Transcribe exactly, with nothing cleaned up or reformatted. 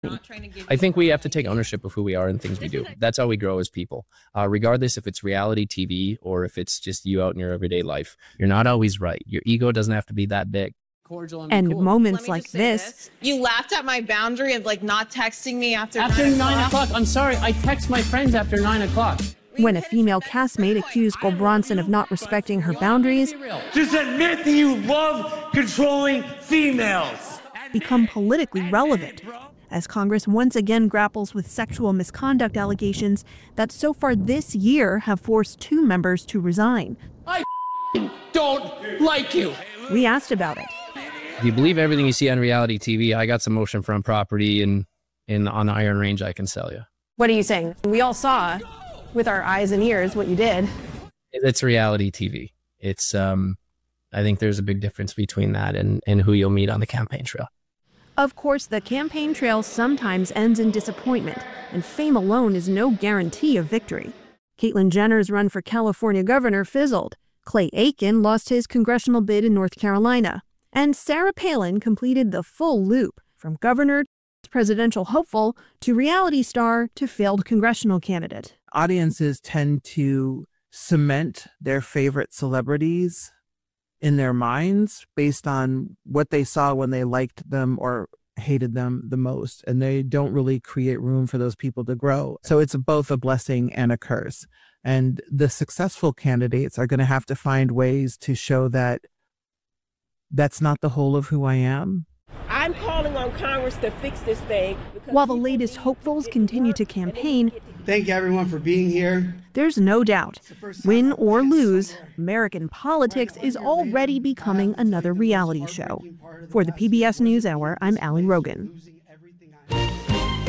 I think we have to take ownership of who we are and things we do. That's how we grow as people. Uh, regardless if it's reality T V or if it's just you out in your everyday life, you're not always right. Your ego doesn't have to be that big. And cool. moments like this, this. You laughed at my boundary of like not texting me after, after nine, nine o'clock. o'clock. I'm sorry. I text my friends after nine o'clock. When a female castmate accused Gulbranson of not respecting her boundaries, just admit that you love controlling females. Become politically relevant as Congress once again grapples with sexual misconduct allegations that so far this year have forced two members to resign. I don't like you. We asked about it. If you believe everything you see on reality T V, I got some oceanfront property in, in on the Iron Range I can sell you. What are you saying? We all saw with our eyes and ears what you did. It's reality T V. It's, um, I think there's a big difference between that and, and who you'll meet on the campaign trail. Of course, the campaign trail sometimes ends in disappointment, and fame alone is no guarantee of victory. Caitlyn Jenner's run for California governor fizzled. Clay Aiken lost his congressional bid in North Carolina. And Sarah Palin completed the full loop, from governor to presidential hopeful to reality star to failed congressional candidate. Audiences tend to cement their favorite celebrities in their minds based on what they saw when they liked them or hated them the most. And they don't really create room for those people to grow. So it's both a blessing and a curse. And the successful candidates are going to have to find ways to show that that's not the whole of who I am. I'm calling on Congress to fix this thing. While the latest hopefuls continue to campaign, thank you everyone for being here. There's no doubt, win or lose, American politics is already becoming another reality show. For the P B S NewsHour, I'm Allie Rogan.